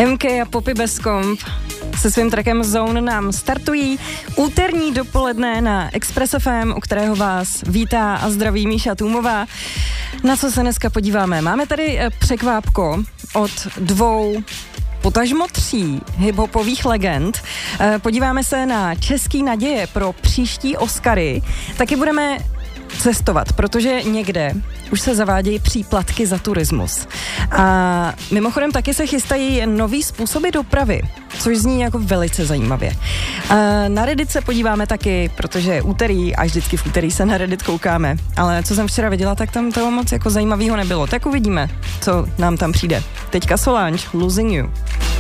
MK a Poppy bez komp se svým trackem Zone nám startují úterní dopoledne na Express FM, u kterého vás vítá a zdraví Míša Tůmová. Na co se dneska podíváme? Máme tady překvápko od dvou, potažmo 3 hiphopových legend. Podíváme se na český naděje pro příští Oscary. Taky budeme cestovat, protože někde už se zavádějí příplatky za turismus. A mimochodem taky se chystají nový způsoby dopravy, což zní jako velice zajímavě. Na Reddit se podíváme taky, protože je úterý a vždycky v úterý se na Reddit koukáme. Ale co jsem včera viděla, tak tam toho moc jako zajímavého nebylo. Tak uvidíme, co nám tam přijde. Teďka Solange, Losing You.